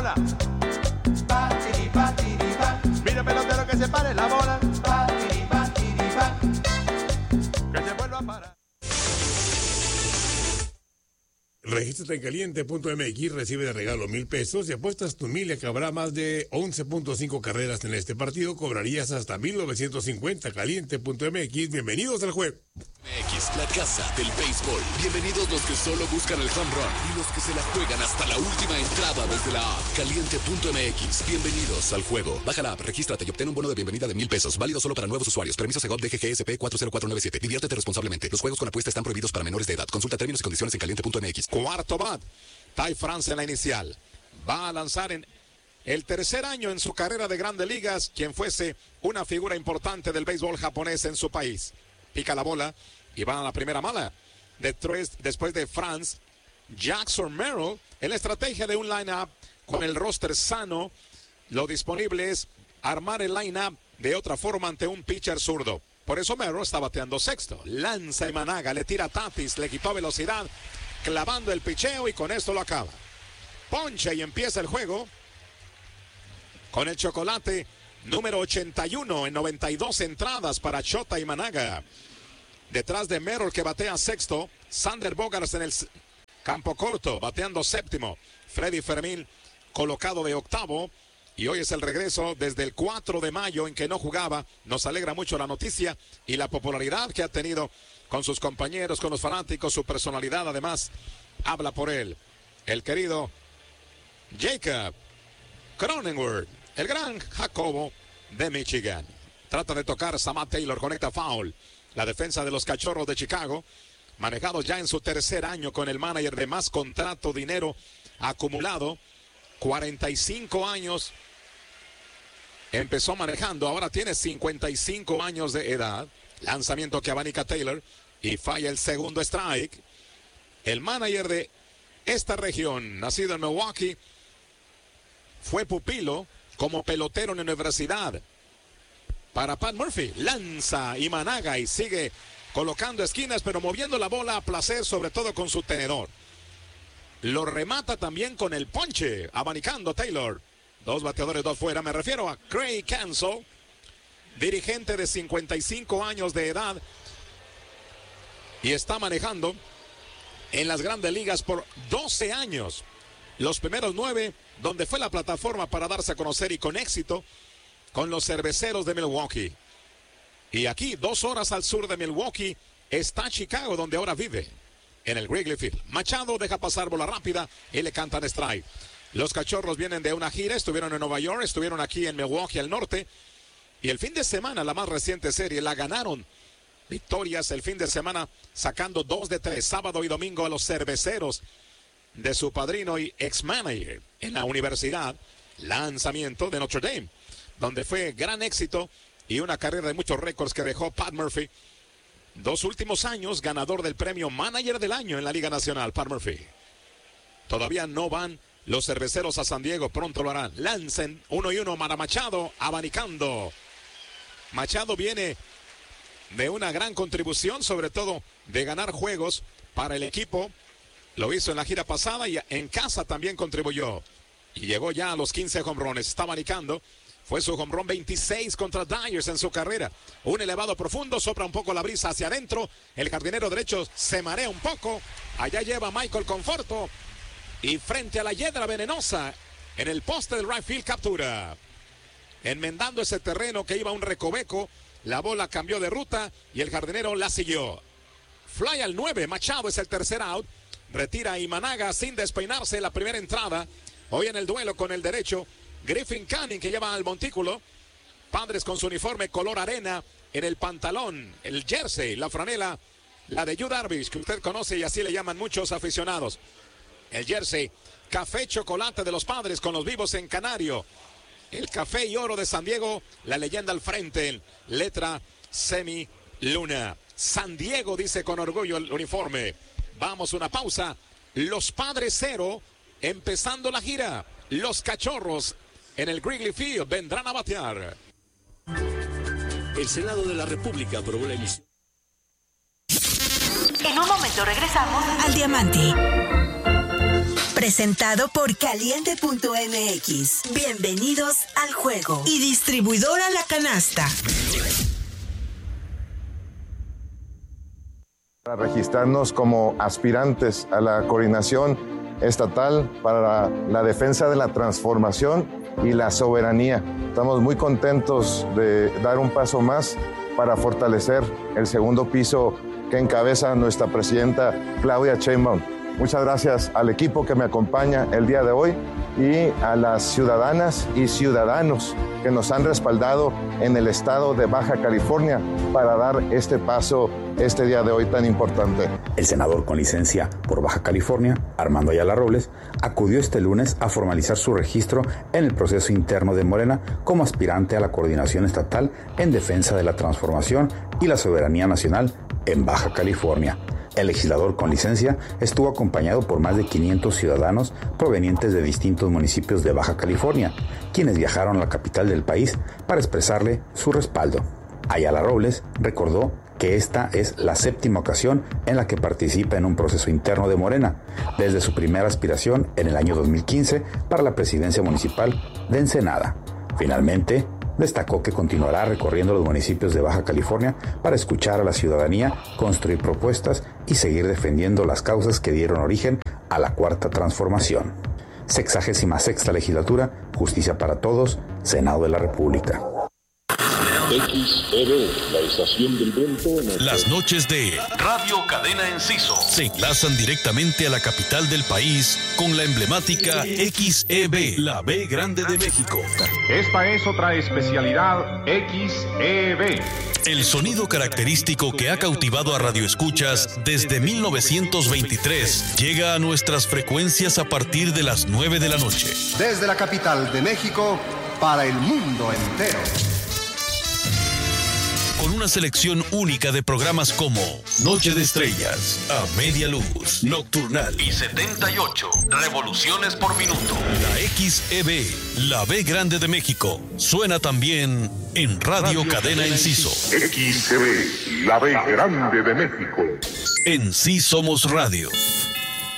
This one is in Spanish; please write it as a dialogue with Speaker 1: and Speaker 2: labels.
Speaker 1: bola. Mira pelotero que se pare la bola. Que se vuelva a parar.
Speaker 2: Regístrate en caliente.mx, recibe de regalo 1,000 pesos y apuestas tu 1,000 que habrá más de 11.5 carreras en este partido. Cobrarías hasta 1,950. Caliente.mx, bienvenidos al juego.
Speaker 3: MX, la casa del béisbol. Bienvenidos los que solo buscan el home run y los que se la juegan hasta la última entrada desde la app. Caliente.mx, bienvenidos al juego. Baja la app, regístrate y obtén un bono de bienvenida de 1,000 pesos. Válido solo para nuevos usuarios. Permiso Segov DGGSP 40497. Diviértete responsablemente. Los juegos con apuesta están prohibidos para menores de edad. Consulta términos y condiciones en caliente.mx.
Speaker 4: Cuarto bat, Ty France en la inicial. Va a lanzar en el tercer año en su carrera de Grandes Ligas, quien fuese una figura importante del béisbol japonés en su país. Pica la bola y va a la primera mala. Después de France, Jackson Merrill, en la estrategia de un line-up con el roster sano, lo disponible es armar el line-up de otra forma ante un pitcher zurdo. Por eso Merrill está bateando sexto. Lanza Imanaga, le tira a Tatis, le quitó velocidad, clavando el picheo y con esto lo acaba. Ponche y empieza el juego con el chocolate número 81 en 92 entradas para Shota Imanaga. Detrás de Merrill, que batea sexto, Sander Bogaerts en el campo corto, bateando séptimo. Freddy Fermín colocado de octavo. Y hoy es el regreso desde el 4 de mayo en que no jugaba. Nos alegra mucho la noticia y la popularidad que ha tenido con sus compañeros, con los fanáticos. Su personalidad además habla por él. El querido Jacob Cronenworth, el gran Jacobo de Michigan. Trata de tocar Samad Taylor, conecta foul. La defensa de los Cachorros de Chicago, manejados ya en su tercer año con el manager de más contrato, dinero acumulado. 45 años empezó manejando, ahora tiene 55 años de edad. Lanzamiento que abanica Taylor y falla el segundo strike. El manager de esta región, nacido en Milwaukee, fue pupilo como pelotero en la universidad para Pat Murphy. Lanza Imanaga y sigue colocando esquinas, pero moviendo la bola a placer, sobre todo con su tenedor. Lo remata también con el ponche, abanicando Taylor. Dos bateadores, dos fuera. Me refiero a Craig Counsell, dirigente de 55 años de edad, y está manejando en las Grandes Ligas por 12 años. Los primeros 9, donde fue la plataforma para darse a conocer y con éxito con los Cerveceros de Milwaukee. Y aquí, 2 horas al sur de Milwaukee, está Chicago, donde ahora vive, en el Wrigley Field. Machado deja pasar bola rápida y le cantan strike. Los Cachorros vienen de una gira, estuvieron en Nueva York, estuvieron aquí en Milwaukee al norte. Y el fin de semana, la más reciente serie, la ganaron. Victorias el fin de semana, sacando 2 de 3, sábado y domingo, a los Cerveceros de su padrino y ex-manager en la universidad. Lanzamiento de Notre Dame, donde fue gran éxito y una carrera de muchos récords que dejó Pat Murphy. 2 últimos años, ganador del premio Manager del Año en la Liga Nacional, Pat Murphy. Todavía no van los Cerveceros a San Diego, pronto lo harán. Lancen 1-1 para Machado, abanicando. Machado viene de una gran contribución, sobre todo de ganar juegos para el equipo. Lo hizo en la gira pasada y en casa también contribuyó. Y llegó ya a los 15 jonrones, está abanicando. Fue su jonrón 26 contra Dyers en su carrera. Un elevado profundo, sopla un poco la brisa hacia adentro. El jardinero derecho se marea un poco. Allá lleva Michael Conforto. Y frente a la hiedra venenosa, en el poste del right field, captura. Enmendando ese terreno que iba a un recoveco, la bola cambió de ruta y el jardinero la siguió. Fly al 9, Machado es el tercer out. Retira a Imanaga sin despeinarse la primera entrada. Hoy en el duelo con el derecho, Griffin Canning, que lleva al montículo. Padres con su uniforme color arena en el pantalón, el jersey, la franela, la de Yu Darvish, que usted conoce y así le llaman muchos aficionados. El jersey café chocolate de los Padres con los vivos en canario. El café y oro de San Diego, la leyenda al frente, letra semi luna. San Diego, dice con orgullo el uniforme. Vamos una pausa. Los Padres 0, empezando la gira. Los Cachorros en el Wrigley Field vendrán a batear.
Speaker 3: El Senado de la República aprobó la emisión.
Speaker 5: En un momento regresamos al Diamante. Presentado por Caliente.mx. Bienvenidos al juego. Y distribuidora La Canasta.
Speaker 6: Para registrarnos como aspirantes a la coordinación estatal para la defensa de la transformación y la soberanía. Estamos muy contentos de dar un paso más para fortalecer el segundo piso que encabeza nuestra presidenta Claudia Sheinbaum. Muchas gracias al equipo que me acompaña el día de hoy y a las ciudadanas y ciudadanos que nos han respaldado en el estado de Baja California para dar este paso este día de hoy tan importante.
Speaker 7: El senador con licencia por Baja California, Armando Ayala Robles, acudió este lunes a formalizar su registro en el proceso interno de Morena como aspirante a la coordinación estatal en defensa de la transformación y la soberanía nacional en Baja California. El legislador con licencia estuvo acompañado por más de 500 ciudadanos provenientes de distintos municipios de Baja California, quienes viajaron a la capital del país para expresarle su respaldo. Ayala Robles recordó que esta es la 7ª ocasión en la que participa en un proceso interno de Morena, desde su primera aspiración en el año 2015 para la presidencia municipal de Ensenada. Finalmente, destacó que continuará recorriendo los municipios de Baja California para escuchar a la ciudadanía, construir propuestas y seguir defendiendo las causas que dieron origen a la Cuarta Transformación. 66ª Legislatura, Justicia para Todos, Senado de la República.
Speaker 8: XEB, la estación del viento.
Speaker 9: Las noches de Radio Cadena Enciso se enlazan directamente a la capital del país con la emblemática XEB, la B Grande de México.
Speaker 10: Esta es otra especialidad XEB.
Speaker 9: El sonido característico que ha cautivado a radioescuchas desde 1923 llega a nuestras frecuencias a partir de las 9 de la noche.
Speaker 11: Desde la capital de México para el mundo entero.
Speaker 9: Con una selección única de programas como Noche de Estrellas, A Media Luz, Nocturnal y 78 revoluciones por minuto. La XEB, la B Grande de México, suena también en Radio Cadena Enciso.
Speaker 8: XEB, la B Grande de México.
Speaker 9: En Sí Somos Radio.